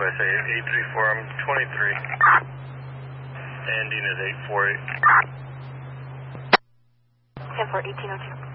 by say 834, I'm 23. Ending at 848. 10-4, 1802.